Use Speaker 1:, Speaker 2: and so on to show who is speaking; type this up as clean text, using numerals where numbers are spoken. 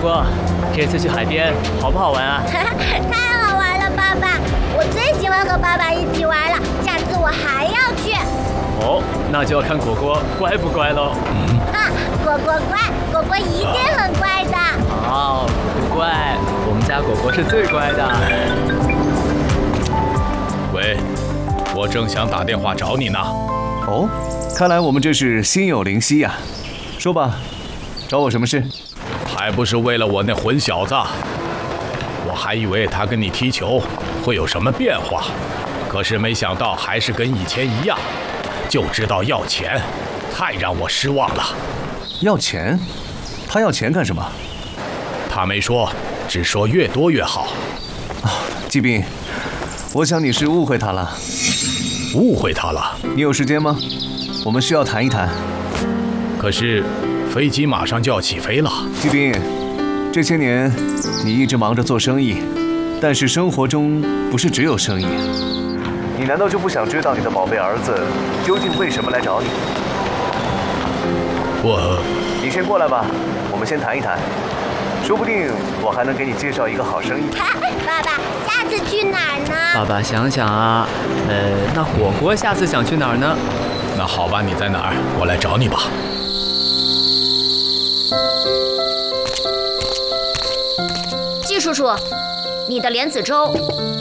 Speaker 1: 果，这次去海边好不好玩啊？
Speaker 2: 太好玩了，爸爸！我最喜欢和爸爸一起玩了，下次我还要去。
Speaker 1: 哦，那就要看果果乖不乖喽。
Speaker 2: 果果乖，果果一定很乖的。
Speaker 1: 哦，果乖，我们家果果是最乖的。
Speaker 3: 喂，我正想打电话找你呢。
Speaker 4: 哦，看来我们这是心有灵犀呀。说吧，找我什么事？
Speaker 3: 还不是为了我那混小子？我还以为他跟你踢球会有什么变化，可是没想到还是跟以前一样，就知道要钱，太让我失望了。
Speaker 4: 要钱？他要钱干什么？
Speaker 3: 他没说，只说越多越好。
Speaker 4: 季斌，我想你是误会他了。
Speaker 3: 误会他了？
Speaker 4: 你有时间吗？我们需要谈一谈。
Speaker 3: 可是飞机马上就要起飞了。
Speaker 4: 季斌，这些年你一直忙着做生意，但是生活中不是只有生意。你难道就不想知道你的宝贝儿子究竟为什么来找你？你先过来吧，我们先谈一谈，说不定我还能给你介绍一个好生意。
Speaker 2: 爸爸，下次去哪儿呢？
Speaker 1: 爸爸想想啊，那果果下次想去哪儿呢？
Speaker 3: 那好吧，你在哪儿？我来找你吧。
Speaker 2: 季叔叔，你的莲子粥